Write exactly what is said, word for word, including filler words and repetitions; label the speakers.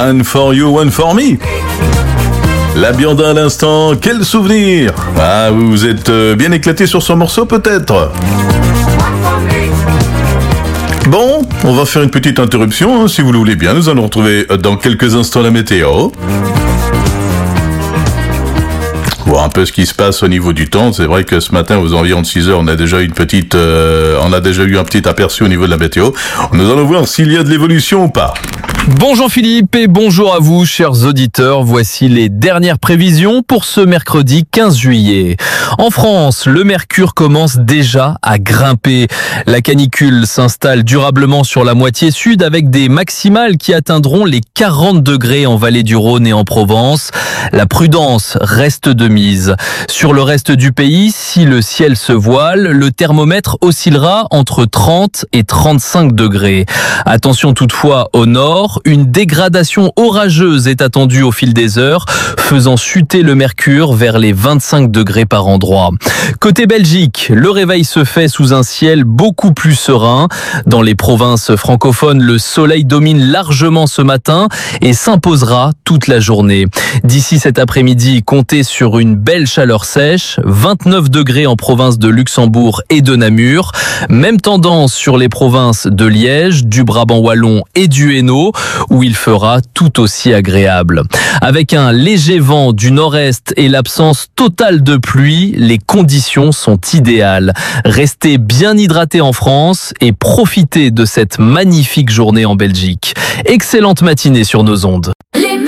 Speaker 1: One for you, one for me. La Bionda à l'instant, quel souvenir. Ah, vous vous êtes euh, bien éclaté sur ce morceau peut-être. Bon, on va faire une petite interruption, hein, si vous le voulez bien. Nous allons retrouver dans quelques instants la météo. Voir un peu ce qui se passe au niveau du temps. C'est vrai que ce matin, aux environs de six heures, on a déjà eu une petite, euh, on a déjà eu un petit aperçu au niveau de la météo. Nous allons voir s'il y a de l'évolution ou pas.
Speaker 2: Bonjour Philippe et bonjour à vous chers auditeurs, voici les dernières prévisions pour ce mercredi quinze juillet. En France, le mercure commence déjà à grimper. La canicule s'installe durablement sur la moitié sud avec des maximales qui atteindront les quarante degrés en vallée du Rhône et en Provence. La prudence reste de mise. Sur le reste du pays, si le ciel se voile, le thermomètre oscillera entre trente et trente-cinq degrés. Attention toutefois au nord, une dégradation orageuse est attendue au fil des heures, faisant chuter le mercure vers les vingt-cinq degrés par endroit. Côté Belgique, le réveil se fait sous un ciel beaucoup plus serein. Dans les provinces francophones, le soleil domine largement ce matin et s'imposera toute la journée. D'ici cet après-midi, comptez sur une belle chaleur sèche, vingt-neuf degrés en province de Luxembourg et de Namur. Même tendance sur les provinces de Liège, du Brabant wallon et du Hainaut, où il fera tout aussi agréable. Avec un léger vent du nord-est et l'absence totale de pluie, les conditions sont idéales. Restez bien hydratés en France et profitez de cette magnifique journée en Belgique. Excellente matinée sur nos ondes.